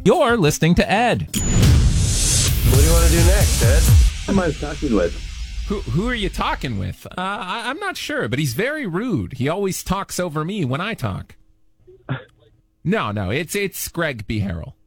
You're listening to Ed. What do you want to do next, Ed? Who am I talking with? Who are you talking with? I'm not sure, but he's very rude. He always talks over me when I talk. No, it's Greg B. Harrell.